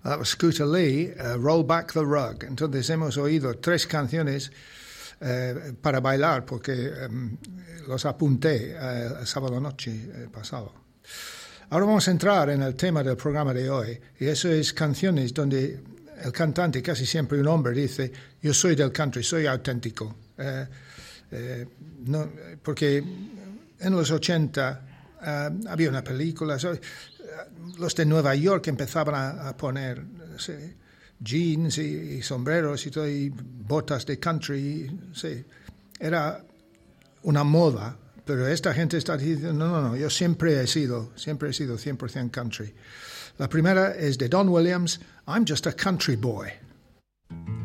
That was Scooter Lee, Roll Back the Rug. Entonces hemos oído 3 canciones para bailar porque los apunté el sábado noche pasado. Ahora vamos a entrar en el tema del programa de hoy, y eso es canciones donde el cantante, casi siempre un hombre, dice: yo soy del country, soy auténtico. No, porque en los 80 había una película, los de Nueva York empezaban a poner jeans y sombreros y todo, y botas de country. Sí. Era una moda, pero esta gente está diciendo: no, yo siempre he sido 100% country. La primera es de Don Williams, I'm Just a Country Boy.